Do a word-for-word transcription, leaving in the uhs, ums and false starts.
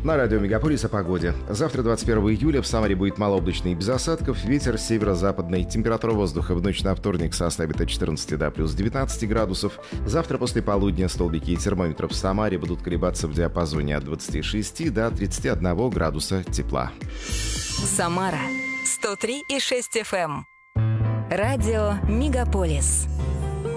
На радио Мегаполис о погоде. Завтра, двадцать первого июля, в Самаре будет малооблачно и без осадков. Ветер северо-западный. Температура воздуха в ночь на вторник составит от четырнадцати до плюс девятнадцати градусов. Завтра после полудня столбики термометров в Самаре будут колебаться в диапазоне от двадцати шести до тридцати одного градуса тепла. Самара сто три и шесть эф эм. Радио Мегаполис.